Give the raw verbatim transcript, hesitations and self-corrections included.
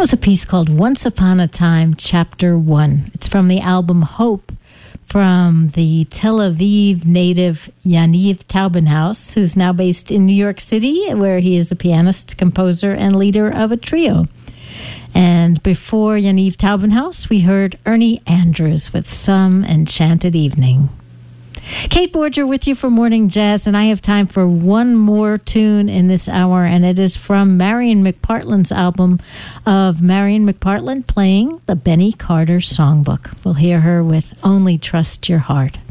was a piece called Once Upon a Time, Chapter one. It's from the album Hope, from the Tel Aviv native Yaniv Taubenhaus, who's now based in New York City, where he is a pianist, composer, and leader of a trio. And before Yaniv Taubenhaus, we heard Ernie Andrews with Some Enchanted Evening. Kate Borger with you for Morning Jazz, and I have time for one more tune in this hour, and it is from Marion McPartland's album of Marion McPartland playing the Benny Carter Songbook. We'll hear her with Only Trust Your Heart.